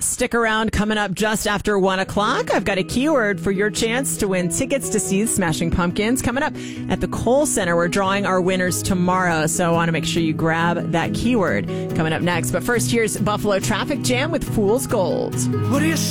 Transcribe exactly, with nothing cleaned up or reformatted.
Stick around. Coming up just after one o'clock, I've got a keyword for your chance to win tickets to see Smashing Pumpkins. Coming up at the Kohl Center, we're drawing our winners tomorrow, so I want to make sure you grab that keyword coming up next. But first, here's Buffalo Traffic Jam with Fool's Gold. What do you